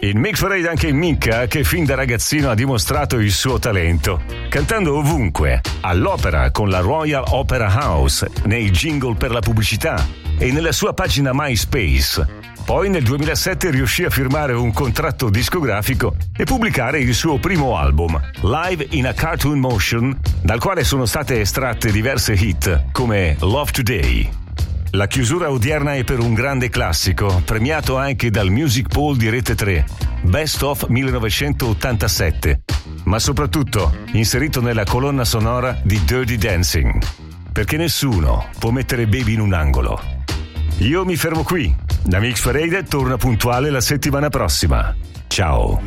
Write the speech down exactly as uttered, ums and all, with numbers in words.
In Mix Parade anche Micca, che fin da ragazzino ha dimostrato il suo talento, cantando ovunque, all'opera con la Royal Opera House, nei jingle per la pubblicità e nella sua pagina MySpace. Poi nel duemilasette riuscì a firmare un contratto discografico e pubblicare il suo primo album, Live in a Cartoon Motion, dal quale sono state estratte diverse hit come Love Today. La chiusura odierna è per un grande classico, premiato anche dal Music Poll di Rete tre, Best of millenovecentottantasette, ma soprattutto inserito nella colonna sonora di Dirty Dancing, perché nessuno può mettere Baby in un angolo. Io mi fermo qui, la Mix Parade torna puntuale la settimana prossima. Ciao!